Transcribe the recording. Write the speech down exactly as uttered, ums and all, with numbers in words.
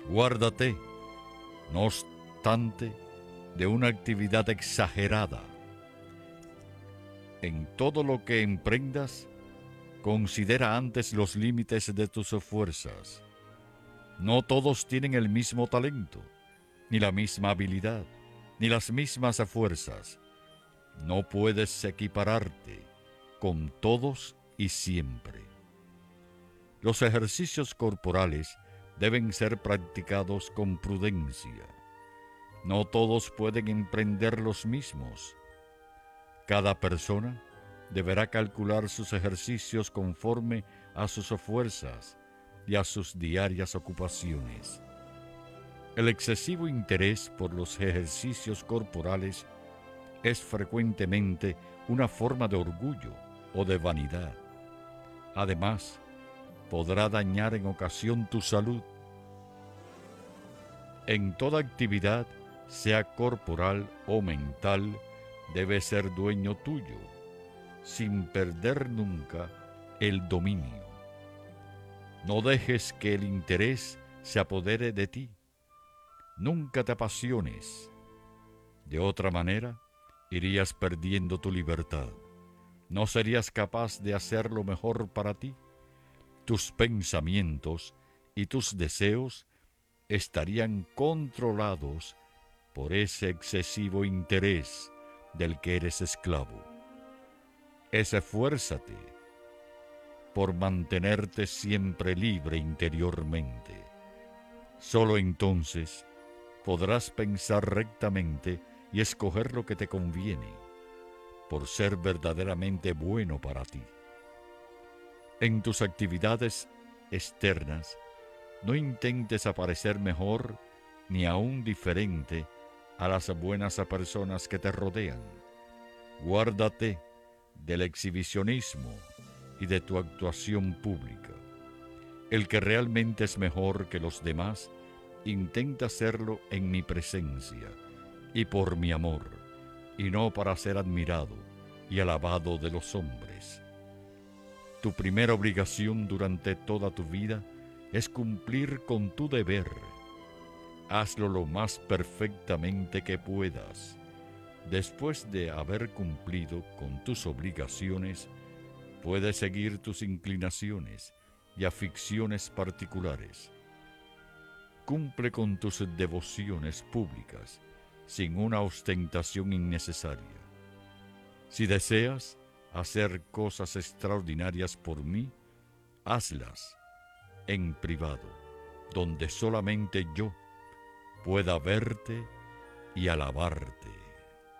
Guárdate, no obstante, de una actividad exagerada. En todo lo que emprendas, considera antes los límites de tus fuerzas. No todos tienen el mismo talento, ni la misma habilidad, ni las mismas fuerzas. No puedes equipararte con todos y siempre. Los ejercicios corporales deben ser practicados con prudencia. No todos pueden emprender los mismos. Cada persona deberá calcular sus ejercicios conforme a sus fuerzas y a sus diarias ocupaciones. El excesivo interés por los ejercicios corporales es frecuentemente una forma de orgullo o de vanidad. Además, podrá dañar en ocasión tu salud. En toda actividad, sea corporal o mental, debe ser dueño tuyo, sin perder nunca el dominio. No dejes que el interés se apodere de ti. Nunca te apasiones. De otra manera, irías perdiendo tu libertad. No serías capaz de hacer lo mejor para ti. Tus pensamientos y tus deseos estarían controlados por ese excesivo interés del que eres esclavo. Esfuérzate por mantenerte siempre libre interiormente. Solo entonces podrás pensar rectamente y escoger lo que te conviene, por ser verdaderamente bueno para ti. En tus actividades externas, no intentes aparecer mejor ni aún diferente a las buenas personas que te rodean. Guárdate del exhibicionismo y de tu actuación pública. El que realmente es mejor que los demás, intenta hacerlo en mi presencia y por mi amor, y no para ser admirado y alabado de los hombres. Tu primera obligación durante toda tu vida es cumplir con tu deber. Hazlo lo más perfectamente que puedas. Después de haber cumplido con tus obligaciones, puedes seguir tus inclinaciones y aficiones particulares. Cumple con tus devociones públicas sin una ostentación innecesaria. Si deseas hacer cosas extraordinarias por mí, hazlas en privado, donde solamente yo pueda verte y alabarte.